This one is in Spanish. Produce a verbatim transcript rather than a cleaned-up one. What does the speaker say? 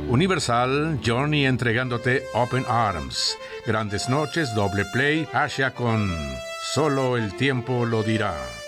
Universal, Johnny entregándote Open Arms. Grandes Noches, Doble Play, Asha con Solo el tiempo lo dirá.